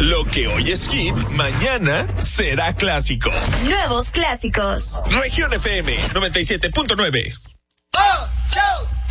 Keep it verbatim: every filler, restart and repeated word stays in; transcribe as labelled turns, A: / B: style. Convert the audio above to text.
A: Lo que hoy es hit, mañana será clásico.
B: Nuevos clásicos.
A: Región F M noventa y siete punto nueve.